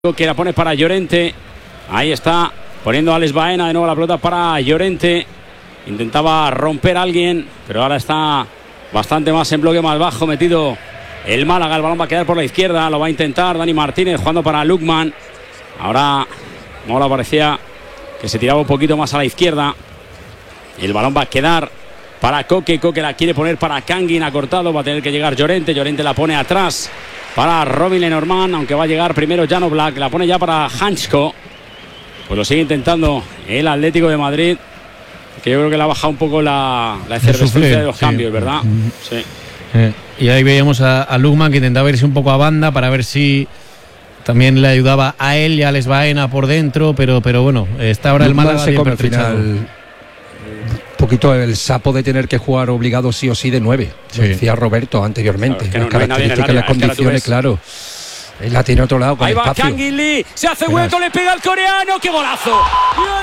Que la pone para Llorente. Ahí está poniendo a Alex Baena. De nuevo la pelota para Llorente. Intentaba romper a alguien, pero ahora está bastante más en bloque más bajo metido el Málaga. El balón va a quedar por la izquierda. Lo va a intentar Dani Martínez jugando para Lukman. Ahora Mola parecía que se tiraba un poquito más a la izquierda. El balón va a quedar para Coque. Coque la quiere poner para Kangin. Ha cortado. Va a tener que llegar Llorente. Llorente la pone atrás para Robin Lenormand, aunque va a llegar primero Jano Black. La pone ya para Hanchko. Pues lo sigue intentando el Atlético de Madrid, que yo creo que le ha bajado un poco la efervescencia de los cambios, ¿verdad? Sí. Y ahí veíamos a Lukman, que intentaba irse un poco a banda para ver si también le ayudaba a él y a Alex Baena por dentro, pero bueno, está ahora el Málaga se come al final un poquito el sapo de tener que jugar obligado sí o sí de 9. Sí. Decía Roberto anteriormente. Claro, las características, las condiciones, claro. Él la tiene a otro lado con ahí espacio. va Kangin Lee, se hace hueco, le pega al coreano, ¡qué golazo!